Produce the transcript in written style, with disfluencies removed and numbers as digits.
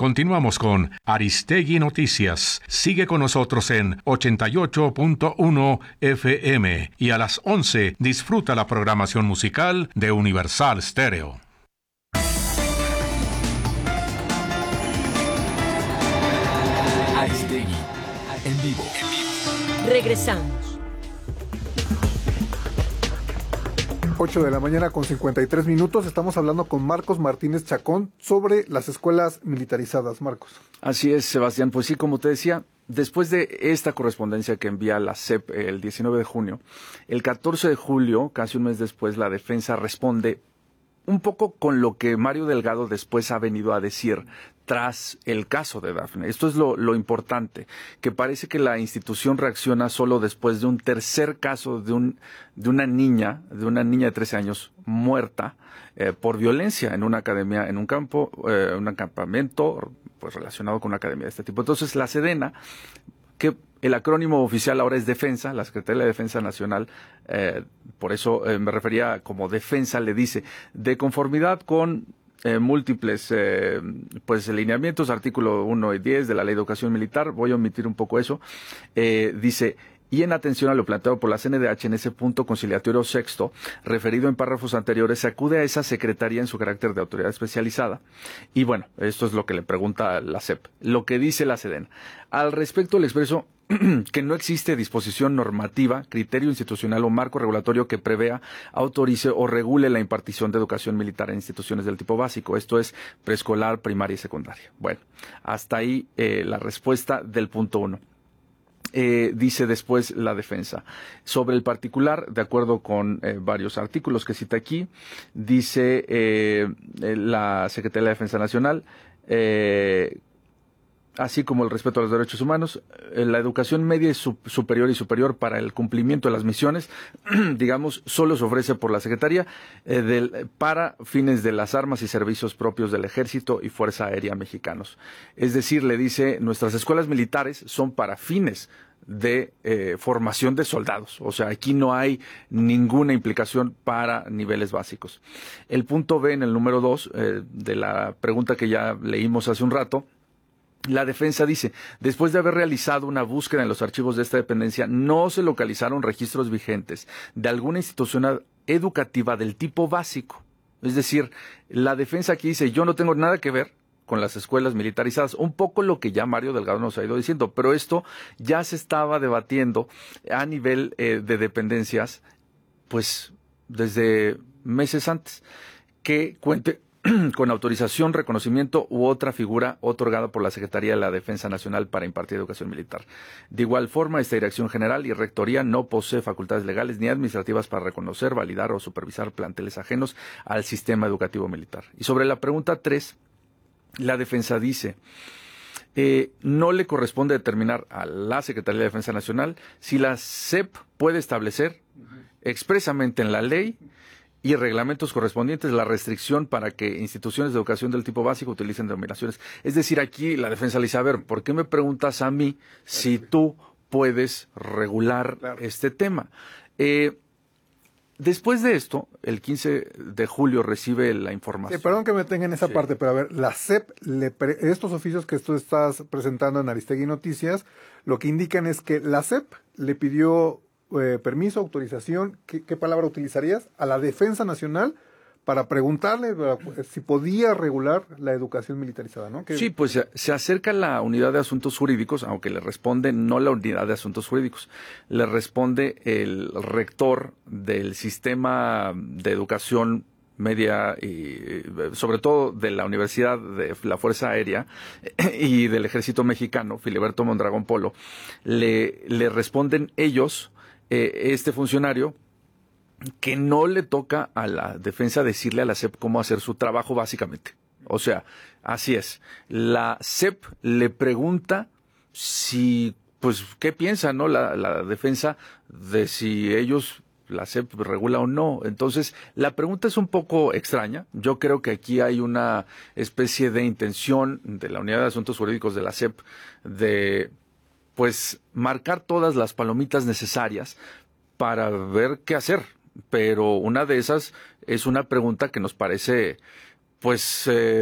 Continuamos con Aristegui Noticias. Sigue con nosotros en 88.1 FM y a las 11 disfruta la programación musical de Universal Stereo. Aristegui en vivo. Regresamos. 8 de la mañana con 53 minutos. Estamos hablando con Marcos Martínez Chacón sobre las escuelas militarizadas. Marcos. Así es, Sebastián. Pues sí, como te decía, después de esta correspondencia que envía la SEP el 19 de junio, el 14 de julio, casi un mes después, la defensa responde un poco con lo que Mario Delgado después ha venido a decir tras el caso de Dafne. Esto es lo importante, que parece que la institución reacciona solo después de un tercer caso de una niña de 13 años muerta por violencia en una academia, en un campo, un campamento pues relacionado con una academia de este tipo. Entonces la Sedena, que el acrónimo oficial ahora es Defensa, la Secretaría de Defensa Nacional, por eso me refería como Defensa, le dice, de conformidad con múltiples pues lineamientos, artículo 1 y 10 de la Ley de Educación Militar, voy a omitir un poco eso, dice: y en atención a lo planteado por la CNDH en ese punto conciliatorio sexto, referido en párrafos anteriores, se acude a esa secretaría en su carácter de autoridad especializada. Y bueno, esto es lo que le pregunta la SEP. Lo que dice la Sedena. Al respecto, le expreso que no existe disposición normativa, criterio institucional o marco regulatorio que prevea, autorice o regule la impartición de educación militar en instituciones del tipo básico, esto es preescolar, primaria y secundaria. Bueno, hasta ahí la respuesta del punto 1. Dice después la defensa. Sobre el particular, de acuerdo con varios artículos que cita aquí, dice la Secretaría de Defensa Nacional, así como el respeto a los derechos humanos, la educación media y superior para el cumplimiento de las misiones, digamos, solo se ofrece por la Secretaría para fines de las armas y servicios propios del Ejército y Fuerza Aérea mexicanos. Es decir, le dice, nuestras escuelas militares son para fines de formación de soldados. O sea, aquí no hay ninguna implicación para niveles básicos. El punto B en el número 2 de la pregunta que ya leímos hace un rato, la defensa dice, después de haber realizado una búsqueda en los archivos de esta dependencia, no se localizaron registros vigentes de alguna institución educativa del tipo básico. Es decir, la defensa aquí dice, yo no tengo nada que ver con las escuelas militarizadas, un poco lo que ya Mario Delgado nos ha ido diciendo, pero esto ya se estaba debatiendo a nivel de dependencias, pues desde meses antes, que cuente con autorización, reconocimiento u otra figura otorgada por la Secretaría de la Defensa Nacional para impartir educación militar. De igual forma, esta Dirección General y Rectoría no posee facultades legales ni administrativas para reconocer, validar o supervisar planteles ajenos al sistema educativo militar. Y sobre la pregunta 3, la defensa dice, no le corresponde determinar a la Secretaría de Defensa Nacional si la SEP puede establecer expresamente en la ley y reglamentos correspondientes la restricción para que instituciones de educación del tipo básico utilicen denominaciones. Es decir, aquí la defensa le dice, a ver, ¿por qué me preguntas a mí si tú puedes regular este tema? Después de esto, el 15 de julio recibe la información. Perdón que me tenga en esa parte, pero a ver, la SEP, estos oficios que tú estás presentando en Aristegui Noticias, lo que indican es que la SEP le pidió permiso, autorización, ¿qué palabra utilizarías? A la Defensa Nacional para preguntarle si podía regular la educación militarizada, ¿no? Sí, pues se acerca la unidad de asuntos jurídicos, aunque le responde no la unidad de asuntos jurídicos, le responde el rector del sistema de educación media y sobre todo de la Universidad de la Fuerza Aérea y del Ejército Mexicano, Filiberto Mondragón Polo, le responden ellos, este funcionario, que no le toca a la defensa decirle a la SEP cómo hacer su trabajo básicamente. O sea, así es. La SEP le pregunta si, pues, ¿qué piensa, no? La defensa de si ellos, la SEP regula o no. Entonces, la pregunta es un poco extraña. Yo creo que aquí hay una especie de intención de la Unidad de Asuntos Jurídicos de la SEP de, pues, marcar todas las palomitas necesarias para ver qué hacer. Pero una de esas es una pregunta que nos parece, pues,